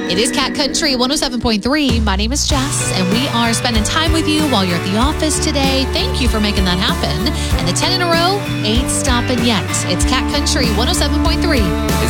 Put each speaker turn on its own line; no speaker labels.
It is Cat Country 107.3. My name is Jess, and we are spending time with you while you're at the office today. Thank you for making that happen. And the 10 in a row ain't stopping yet. It's Cat Country 107.3.